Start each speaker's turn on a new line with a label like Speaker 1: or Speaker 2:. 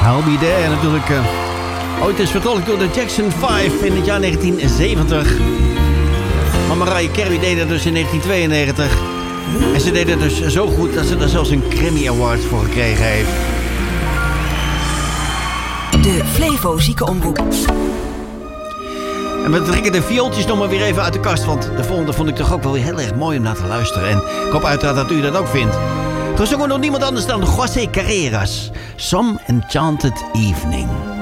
Speaker 1: I'll Be There natuurlijk. Ooit is vertolkt door de Jackson 5 in het jaar 1970. Maar Mariah Carey deed dat dus in 1992. En ze deed het dus zo goed dat ze er zelfs een Grammy Award voor gekregen heeft.
Speaker 2: De Flevo Ziekenomroep.
Speaker 1: En we trekken de viooltjes nog maar weer even uit de kast. Want de volgende vond ik toch ook wel weer heel erg mooi om naar te luisteren. En ik hoop uiteraard dat u dat ook vindt. Gezongen door niemand anders dan José Carreras. Some Enchanted Evening.